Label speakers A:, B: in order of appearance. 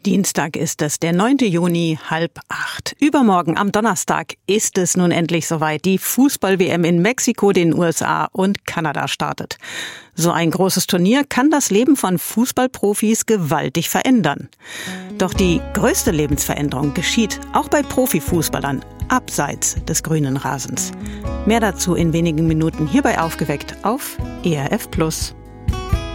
A: Dienstag ist es, der 9. Juni, 7:30. Übermorgen am Donnerstag ist es nun endlich soweit. Die Fußball-WM in Mexiko, den USA und Kanada startet. So ein großes Turnier kann das Leben von Fußballprofis gewaltig verändern. Doch die größte Lebensveränderung geschieht auch bei Profifußballern abseits des grünen Rasens. Mehr dazu in wenigen Minuten hier bei Aufgeweckt auf ERF Plus.